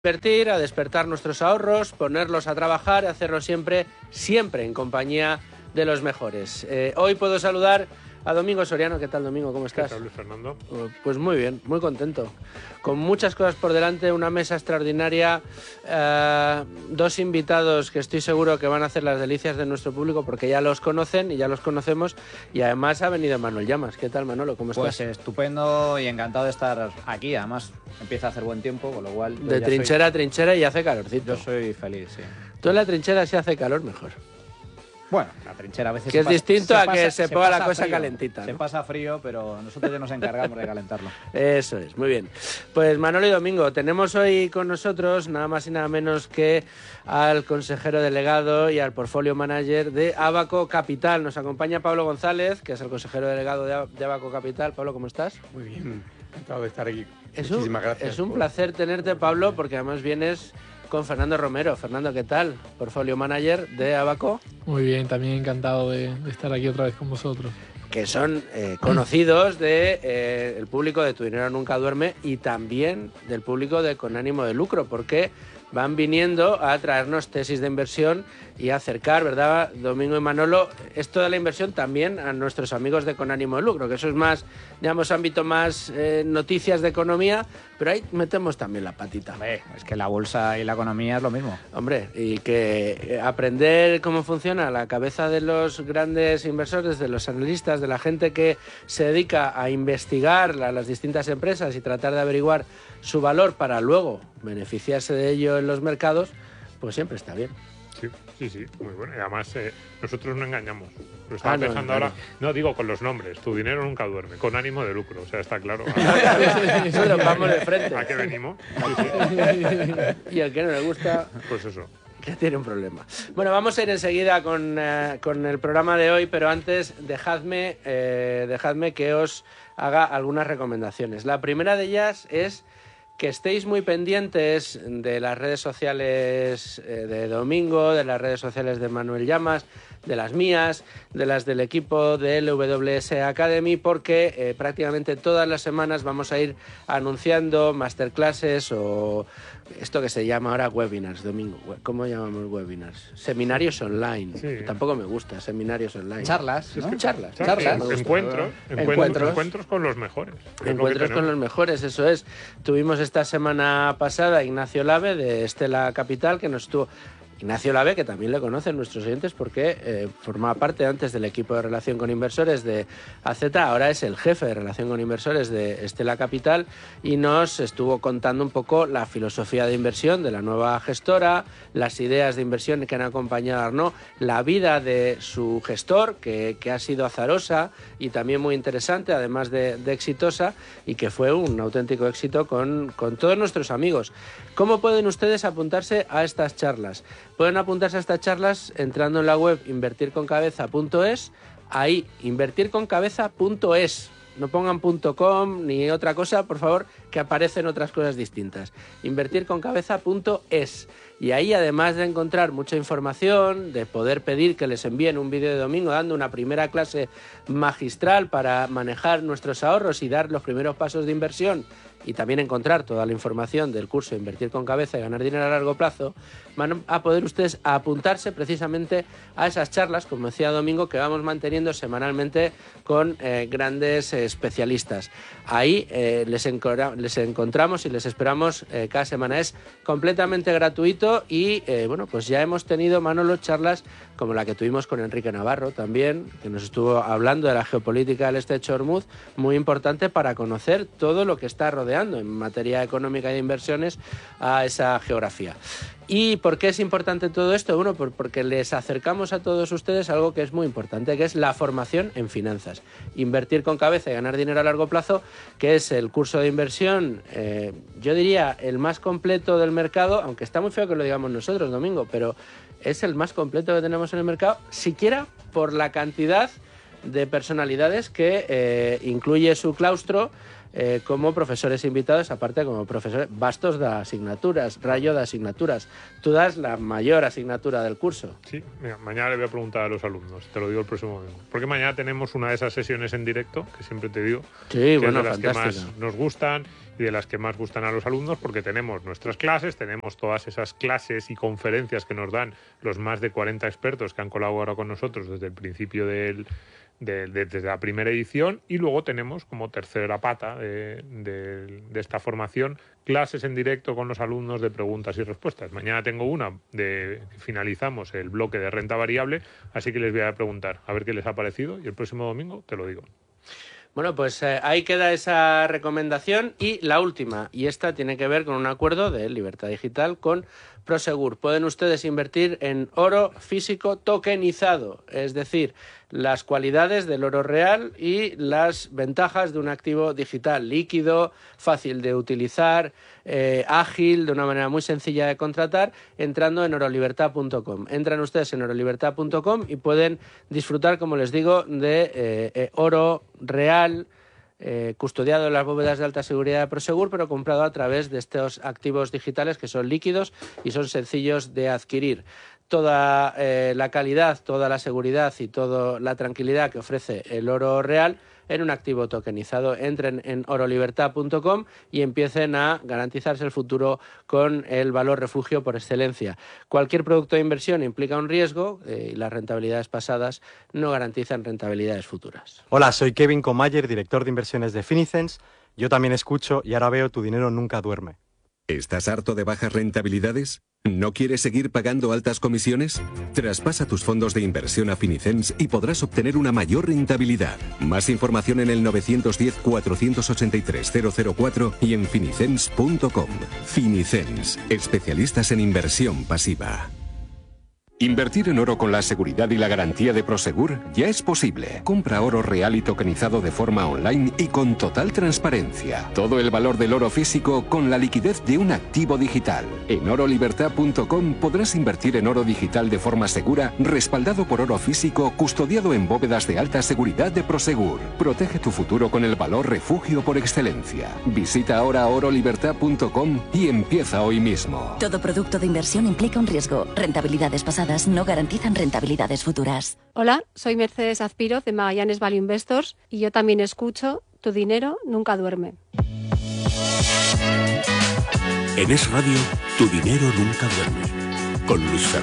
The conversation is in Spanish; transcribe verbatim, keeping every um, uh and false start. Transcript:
Invertir, a despertar nuestros ahorros, ponerlos a trabajar y hacerlo siempre, siempre en compañía de los mejores. Eh, hoy puedo saludar a Domingo Soriano. ¿Qué tal, Domingo? ¿Cómo estás? ¿Qué tal, Luis Fernando? Pues muy bien, muy contento. Con muchas cosas por delante, una mesa extraordinaria, eh, dos invitados que estoy seguro que van a hacer las delicias de nuestro público porque ya los conocen y ya los conocemos, y además ha venido Manuel Llamas. ¿Qué tal, Manolo? ¿Cómo estás? Pues estupendo y encantado de estar aquí. Además empieza a hacer buen tiempo, con lo cual... De trinchera soy... a trinchera y hace calorcito. Yo soy feliz, sí. Tú en la trinchera si hace calor mejor. Bueno, la trinchera a veces... Que es pasa, distinto a que se, se ponga la cosa frío, calentita, ¿no? Se pasa frío, pero nosotros ya nos encargamos de calentarlo. Eso es, muy bien. Pues Manolo y Domingo, tenemos hoy con nosotros nada más y nada menos que al consejero delegado y al portfolio manager de Abaco Capital. Nos acompaña Pablo González, que es el consejero delegado de Abaco Capital. Pablo, ¿cómo estás? Muy bien, encantado de estar aquí. Es Muchísimas un, gracias. Es un por... placer tenerte, Pablo, porque además vienes con Fernando Romero. Fernando, ¿qué tal? Portfolio manager de Abaco. Muy bien, también encantado de, de estar aquí otra vez con vosotros. Que son eh, conocidos del de, eh, el público de Tu Dinero Nunca Duerme y también del público de Con Ánimo de Lucro, porque van viniendo a traernos tesis de inversión y a acercar, ¿verdad, Domingo y Manolo, esto de la inversión también a nuestros amigos de Con Ánimo de Lucro, que eso es más, digamos, ámbito más eh, noticias de economía, pero ahí metemos también la patita. Hombre, es que la bolsa y la economía es lo mismo. Hombre, y que aprender cómo funciona la cabeza de los grandes inversores, de los analistas, de la gente que se dedica a investigar la, las distintas empresas y tratar de averiguar su valor para luego beneficiarse de ello en los mercados, pues siempre está bien. Sí, sí, sí, muy bueno. Y además, eh, nosotros no engañamos. Lo estaba ah, no, pensando no, ahora. No. no, digo con los nombres. Tu dinero nunca duerme. Con ánimo de lucro. O sea, está claro. Nosotros vamos de frente. ¿A qué venimos? Sí, sí. Y al que no le gusta... Pues eso. Que tiene un problema. Bueno, vamos a ir enseguida con, eh, con el programa de hoy, pero antes dejadme, eh, dejadme que os haga algunas recomendaciones. La primera de ellas es que estéis muy pendientes de las redes sociales de Domingo, de las redes sociales de Manuel Llamas, de las mías, de las del equipo de L W S Academy, porque eh, prácticamente todas las semanas vamos a ir anunciando masterclasses o esto que se llama ahora webinars, Domingo. ¿Cómo llamamos webinars? Seminarios online. Sí. Tampoco me gusta, seminarios online. Charlas, ¿no? Charlas, charlas. charlas. Encuentros, encuentros, encuentros, encuentros con los mejores. Encuentros con los mejores, eso es. Tuvimos esta semana pasada Ignacio Lave de Estela Capital, que nos estuvo... Ignacio Lave, que también le conocen nuestros oyentes porque eh, formaba parte antes del equipo de relación con inversores de A Z, ahora es el jefe de relación con inversores de Estela Capital y nos estuvo contando un poco la filosofía de inversión de la nueva gestora, las ideas de inversión que han acompañado a Arnaud, la vida de su gestor, que, que ha sido azarosa y también muy interesante, además de, de exitosa, y que fue un auténtico éxito con, con todos nuestros amigos. ¿Cómo pueden ustedes apuntarse a estas charlas? Pueden apuntarse a estas charlas entrando en la web invertir con cabeza punto es, ahí, invertir con cabeza punto es. No pongan .com ni otra cosa, por favor, que aparecen otras cosas distintas. invertir con cabeza punto es. Y ahí, además de encontrar mucha información, de poder pedir que les envíen un vídeo de Domingo dando una primera clase magistral para manejar nuestros ahorros y dar los primeros pasos de inversión, y también encontrar toda la información del curso Invertir con Cabeza y Ganar Dinero a Largo Plazo, van a poder ustedes apuntarse precisamente a esas charlas, como decía Domingo, que vamos manteniendo semanalmente con eh, grandes eh, especialistas. Ahí eh, les, les encontramos y les esperamos eh, cada semana. Es completamente gratuito y eh, bueno, pues ya hemos tenido, Manolo, charlas como la que tuvimos con Enrique Navarro también, que nos estuvo hablando de la geopolítica del Estrecho de Hormuz, muy importante para conocer todo lo que está rodeando en materia económica y de inversiones a esa geografía. ¿Y por qué es importante todo esto? Bueno, porque les acercamos a todos ustedes algo que es muy importante, que es la formación en finanzas. Invertir con cabeza y ganar dinero a largo plazo, que es el curso de inversión, eh, yo diría, el más completo del mercado, aunque está muy feo que lo digamos nosotros, Domingo, pero es el más completo que tenemos en el mercado, siquiera por la cantidad de personalidades que eh, incluye su claustro, Eh, como profesores invitados, aparte como profesores bastos de asignaturas, rayo de asignaturas. Tú das la mayor asignatura del curso. Sí, mira, mañana le voy a preguntar a los alumnos, te lo digo el próximo domingo. Porque mañana tenemos una de esas sesiones en directo, que siempre te digo, sí, que bueno, es de las fantástica. que más nos gustan y y de las que más gustan a los alumnos, porque tenemos nuestras clases, tenemos todas esas clases y conferencias que nos dan los más de cuarenta expertos que han colaborado con nosotros desde el principio del De, de, desde la primera edición, y luego tenemos como tercera pata de, de, de esta formación clases en directo con los alumnos de preguntas y respuestas. Mañana tengo una de finalizamos el bloque de renta variable, así que les voy a preguntar a ver qué les ha parecido y el próximo domingo te lo digo. Bueno, pues eh, ahí queda esa recomendación, y la última, y esta tiene que ver con un acuerdo de Libertad Digital con Prosegur. Pueden ustedes invertir en oro físico tokenizado, es decir, las cualidades del oro real y las ventajas de un activo digital líquido, fácil de utilizar, eh, ágil, de una manera muy sencilla de contratar, entrando en orolibertad punto com. Entran ustedes en orolibertad punto com y pueden disfrutar, como les digo, de eh, eh, oro real, Eh, custodiado en las bóvedas de alta seguridad de Prosegur, pero comprado a través de estos activos digitales que son líquidos y son sencillos de adquirir. Toda eh, la calidad, toda la seguridad y toda la tranquilidad que ofrece el oro real en un activo tokenizado. Entren en orolibertad punto com y empiecen a garantizarse el futuro con el valor refugio por excelencia. Cualquier producto de inversión implica un riesgo eh, y las rentabilidades pasadas no garantizan rentabilidades futuras. Hola, soy Kevin Comayer, director de inversiones de Finicens. Yo también escucho y ahora veo Tu dinero nunca duerme. ¿Estás harto de bajas rentabilidades? ¿No quieres seguir pagando altas comisiones? Traspasa tus fondos de inversión a Finicens y podrás obtener una mayor rentabilidad. Más información en el nueve uno cero, cuatro ocho tres, cero cero cuatro y en finicens punto com. Finicens, especialistas en inversión pasiva. Invertir en oro con la seguridad y la garantía de Prosegur ya es posible. Compra oro real y tokenizado de forma online y con total transparencia. Todo el valor del oro físico con la liquidez de un activo digital. En orolibertad punto com podrás invertir en oro digital de forma segura, respaldado por oro físico, custodiado en bóvedas de alta seguridad de Prosegur. Protege tu futuro con el valor refugio por excelencia. Visita ahora orolibertad punto com y empieza hoy mismo. Todo producto de inversión implica un riesgo. Rentabilidades pasadas no garantizan rentabilidades futuras. Hola, soy Mercedes Azpiroz de Magallanes Value Investors y yo también escucho Tu dinero nunca duerme. En Es Radio, Tu dinero nunca duerme. Con Luis Fernando.